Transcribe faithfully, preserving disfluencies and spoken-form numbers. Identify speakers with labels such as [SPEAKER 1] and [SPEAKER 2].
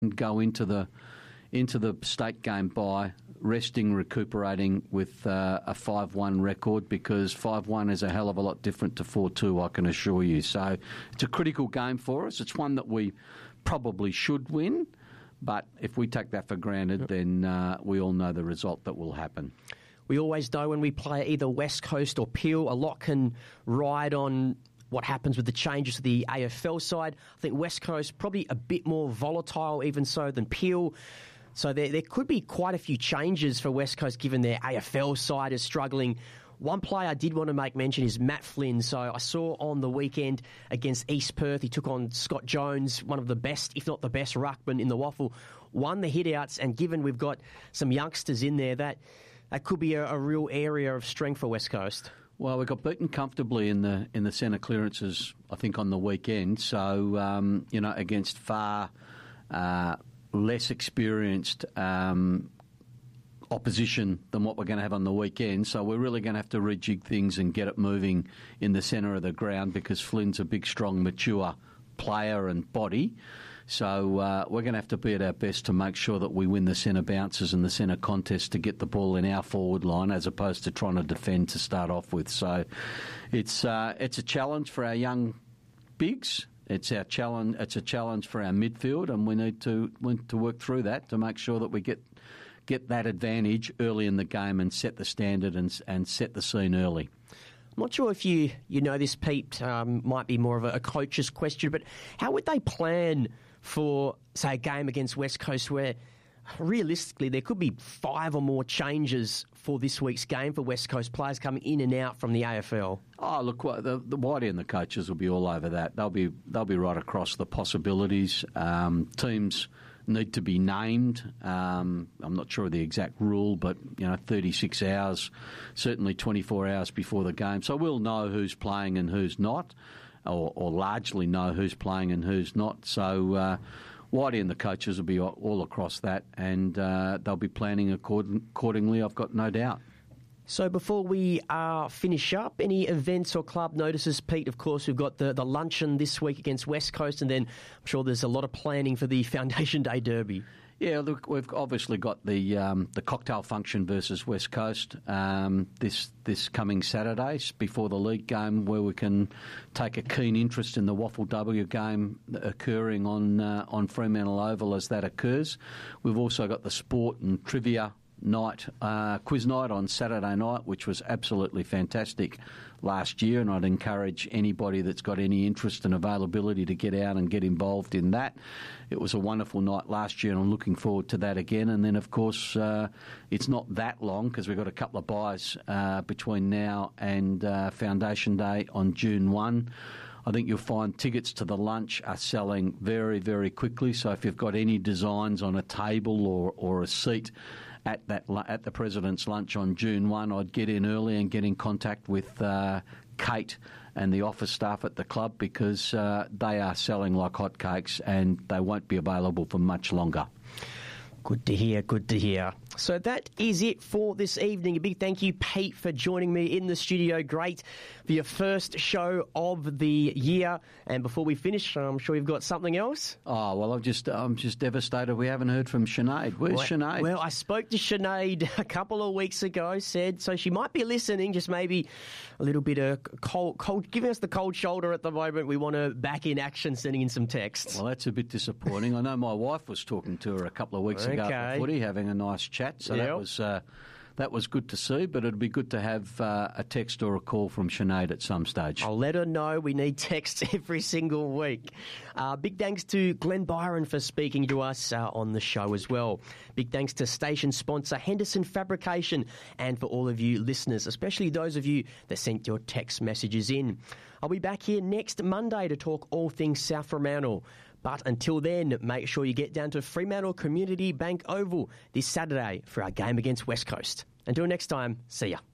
[SPEAKER 1] go into the into the state game by resting, recuperating with uh, a five one record, because five one is a hell of a lot different to four two, I can assure you. So it's a critical game for us. It's one that we probably should win, but if we take that for granted, then uh, we all know the result that will happen.
[SPEAKER 2] We always know when we play either West Coast or Peel, a lot can ride on what happens with the changes to the A F L side. I think West Coast probably a bit more volatile even so than Peel. So there, there could be quite a few changes for West Coast given their A F L side is struggling. One player I did want to make mention is Matt Flynn. So I saw on the weekend against East Perth, he took on Scott Jones, one of the best, if not the best, ruckman in the waffle, won the hit-outs, and given we've got some youngsters in there, that, that could be a, a real area of strength for West Coast.
[SPEAKER 1] Well, we got beaten comfortably in the in the centre clearances, I think, on the weekend. So, um, you know, against far uh, less experienced um, opposition than what we're going to have on the weekend. So we're really going to have to rejig things and get it moving in the centre of the ground, because Flynn's a big, strong, mature player and body. So uh, we're going to have to be at our best to make sure that we win the centre bounces and the centre contest to get the ball in our forward line, as opposed to trying to defend to start off with. So it's uh, it's a challenge for our young bigs. It's our challenge. It's a challenge for our midfield, and we need to we need to work through that to make sure that we get get that advantage early in the game and set the standard and and set the scene early.
[SPEAKER 2] I'm not sure if you, you know this, Pete, um, might be more of a, a coach's question, but how would they plan for, say, a game against West Coast where realistically there could be five or more changes for this week's game for West Coast players coming in and out from the A F L?
[SPEAKER 1] Oh, look, the, the Whitey and the coaches will be all over that. They'll be they'll be right across the possibilities. Um, teams need to be named. Um, I'm not sure of the exact rule, but you know, thirty-six hours, certainly twenty-four hours before the game. So we'll know who's playing and who's not, or, or largely know who's playing and who's not. So uh, Whitey and the coaches will be all across that, and uh, they'll be planning accord- accordingly, I've got no doubt.
[SPEAKER 2] So before we uh, finish up, any events or club notices, Pete? Of course, we've got the, the luncheon this week against West Coast, and then I'm sure there's a lot of planning for the Foundation Day Derby.
[SPEAKER 1] Yeah, look, we've obviously got the um, the cocktail function versus West Coast um, this this coming Saturday before the league game, where we can take a keen interest in the Waffle W game occurring on uh, on Fremantle Oval as that occurs. We've also got the sport and trivia night, uh, quiz night on Saturday night, which was absolutely fantastic last year, and I'd encourage anybody that's got any interest and availability to get out and get involved in that. It was a wonderful night last year, and I'm looking forward to that again. And then, of course, uh, it's not that long, because we've got a couple of buys uh, between now and uh, Foundation Day on June first. I think you'll find tickets to the lunch are selling very, very quickly. So if you've got any designs on a table or, or a seat at that at the President's Lunch on June first, I'd get in early and get in contact with uh, Kate and the office staff at the club, because uh, they are selling like hotcakes, and they won't be available for much longer.
[SPEAKER 2] Good to hear, good to hear. So that is it for this evening. A big thank you, Pete, for joining me in the studio. Great for your first show of the year. And before we finish, I'm sure you've got something else.
[SPEAKER 1] Oh, well, I've just, I'm just devastated we haven't heard from Sinead. Where's
[SPEAKER 2] well,
[SPEAKER 1] Sinead?
[SPEAKER 2] Well, I spoke to Sinead a couple of weeks ago, said, so she might be listening, just maybe a little bit of cold, cold, giving us the cold shoulder at the moment. We want her back in action, sending in some texts.
[SPEAKER 1] Well, that's a bit disappointing. I know my wife was talking to her a couple of weeks ago
[SPEAKER 2] okay.
[SPEAKER 1] at the footy, having a nice chat. So yep. that was uh, that was good to see, but it'd be good to have uh, a text or a call from Sinead at some stage.
[SPEAKER 2] I'll let her know. We need texts every single week. Uh, big thanks to Glenn Byron for speaking to us uh, on the show as well. Big thanks to station sponsor Henderson Fabrication, and for all of you listeners, especially those of you that sent your text messages in. I'll be back here next Monday to talk all things South Fremantle. But until then, make sure you get down to Fremantle Community Bank Oval this Saturday for our game against West Coast. Until next time, see ya.